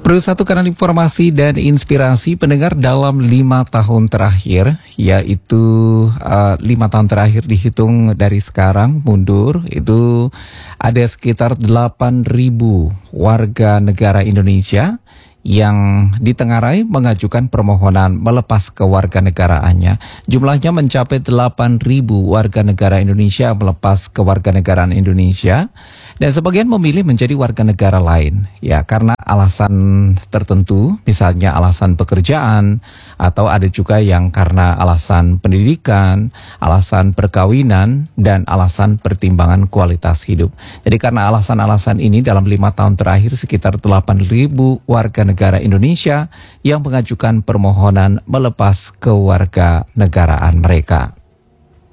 Satu kanal informasi dan inspirasi pendengar dalam 5 tahun terakhir, yaitu 5 tahun terakhir dihitung dari sekarang mundur, itu ada sekitar 8.000 warga negara Indonesia yang ditengarai mengajukan permohonan melepas kewarganegaraannya. Jumlahnya mencapai 8.000 warga negara Indonesia melepas kewarganegaraan Indonesia, dan sebagian memilih menjadi warga negara lain, ya karena alasan tertentu, misalnya alasan pekerjaan, atau ada juga yang karena alasan pendidikan, alasan perkawinan, dan alasan pertimbangan kualitas hidup. Jadi karena alasan-alasan ini dalam 5 tahun terakhir sekitar 8.000 warga negara Indonesia yang mengajukan permohonan melepas kewarganegaraan mereka.